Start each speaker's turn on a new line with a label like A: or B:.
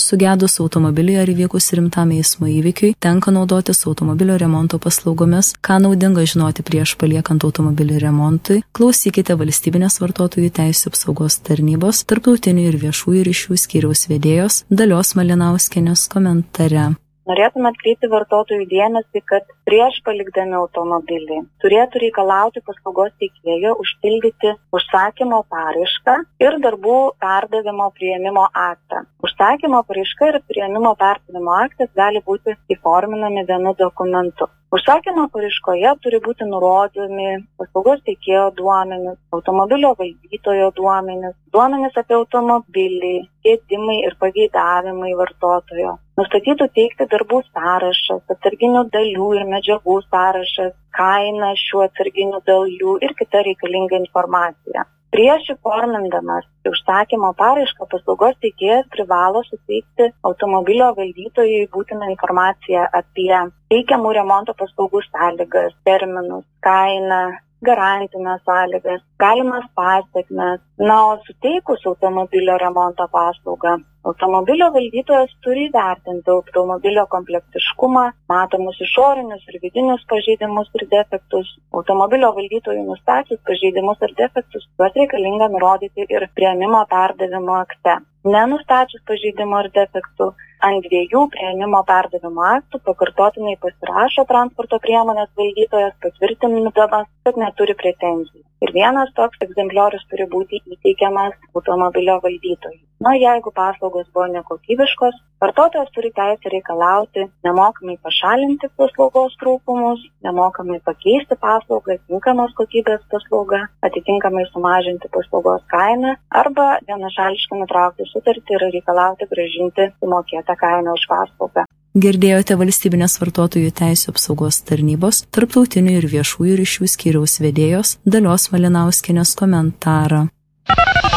A: Sugedus automobiliui ar įvykus rimtam eismo įvykiui, tenka naudotis automobilio remonto paslaugomis. Ką naudinga žinoti prieš paliekant automobilį remontui, klausykite Valstybinės vartotojų teisių apsaugos tarnybos tarptautinių ir viešųjų ryšių skyriaus vedėjos Dalios Malinauskienės komentare.
B: Norėtume atkreipti vartotojų dėmesį, kad prieš palikdami automobilį turėtų reikalauti paslaugos teikėjo užpildyti užsakymo paraišką ir darbų perdavimo priėmimo aktą. Užsakymo paraiška ir priėmimo perdavimo aktas gali būti įforminami vienu dokumentu. Užsakymo paraiškoje turi būti nurodomi paslaugos teikėjo duomenys, automobilio valdytojo duomenys apie automobilį, gedimai ir pageidavimai vartotojo. Nustatytų teikti darbų sąrašas, atsarginių dalių ir medžiagų sąrašas, kaina šių atsarginių dalių ir kita reikalinga informacija. Prieš įformindamas užsakymo paraišką paslaugos teikėjas privalo suteikti automobilio valdytojui būtiną informaciją apie teikiamų remonto paslaugų sąlygas, terminus, kainą, garantinės sąlygas, galimas pasekmes. O suteikus automobilio remonto paslaugą, automobilio valdytojas turi įvertinti automobilio komplektiškumą, matomus išorinius ir vidinius pažeidimus ir defektus. Automobilio valdytojui nustačius pažeidimus ir defektus, juos reikalinga nurodyti ir priėmimo perdavimo akte. Nenustačius pažeidimo ir defektų, ant 2 priėmimo perdavimo aktų pakartotinai pasirašo transporto priemonės valdytojas, patvirtindamas, kad neturi pretenzijų. Ir vienas toks egzempliorius turi būti įteikiamas automobilio valdytojui. Jeigu paslaugos buvo nekokybiškos, vartotojas turi teisę reikalauti nemokamai pašalinti paslaugos trūkumus, nemokamai pakeisti paslaugą, tinkamos kokybės paslaugą, atitinkamai sumažinti paslaugos kainą arba vienašališkai nutraukti sutartį ir reikalauti grąžinti sumokėtą kainą už paslaugą.
A: Girdėjote Valstybinės vartotojų teisių apsaugos tarnybos tarptautinių ir viešųjų ryšių skyriaus vedėjos Dalios Malinauskienės komentarą.